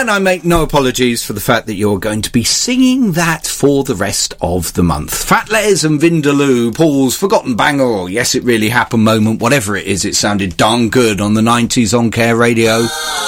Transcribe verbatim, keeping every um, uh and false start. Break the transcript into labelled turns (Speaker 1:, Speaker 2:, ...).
Speaker 1: And I make no apologies for the fact that you're going to be singing that for the rest of the month. Fat Les and Vindaloo, Paul's Forgotten Banger, or Yes It Really Happened moment, whatever it is, it sounded darn good on the nineties on Care Radio.